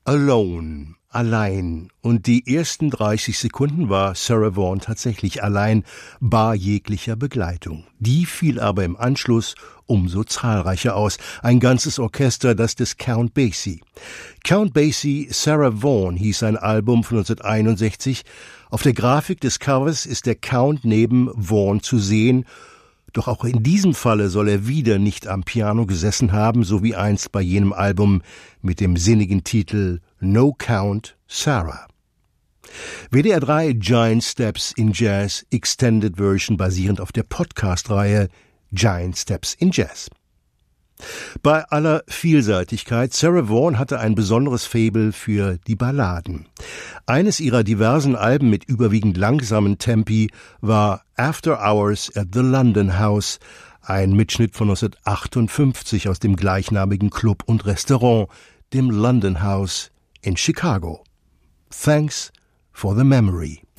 Alone, allein. Und die ersten 30 Sekunden war Sarah Vaughan tatsächlich allein, bar jeglicher Begleitung. Die fiel aber im Anschluss umso zahlreicher aus. Ein ganzes Orchester, das des Count Basie. Count Basie, Sarah Vaughan hieß ein Album von 1961. Auf der Grafik des Covers ist der Count neben Vaughan zu sehen. Doch auch in diesem Falle soll er wieder nicht am Piano gesessen haben, so wie einst bei jenem Album mit dem sinnigen Titel No Count Sarah. WDR 3 Giant Steps in Jazz Extended Version basierend auf der Podcast-Reihe Giant Steps in Jazz. Bei aller Vielseitigkeit, Sarah Vaughan hatte ein besonderes Faible für die Balladen. Eines ihrer diversen Alben mit überwiegend langsamen Tempi war After Hours at the London House, ein Mitschnitt von 1958 aus dem gleichnamigen Club und Restaurant, dem London House in Chicago. Thanks for the memory.